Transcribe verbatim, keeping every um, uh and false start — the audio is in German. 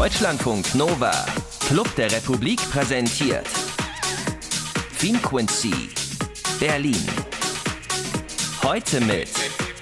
Deutschlandfunk Nova, Club der Republik präsentiert Frequency Berlin. Heute mit